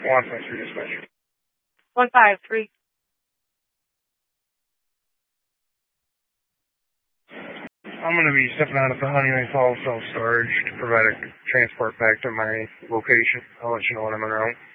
153 dispatch. 153. I'm going to be stepping out of the Honeyway Falls self-storage to provide a transport back to my location. I'll let you know when I'm en route.